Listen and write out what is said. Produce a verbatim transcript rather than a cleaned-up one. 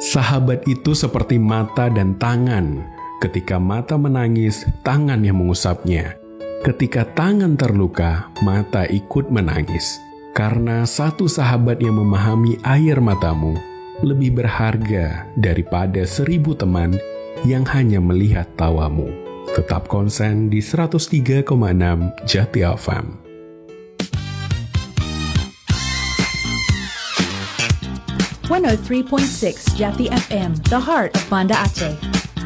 Sahabat itu seperti mata dan tangan. Ketika mata menangis, tangan yang mengusapnya. Ketika tangan terluka, mata ikut menangis. Karena satu sahabat yang memahami air matamu lebih berharga daripada seribu teman yang hanya melihat tawamu. Tetap konsen di seratus tiga koma enam Jati F M. one oh three point six Jati F M, the heart of Banda Aceh.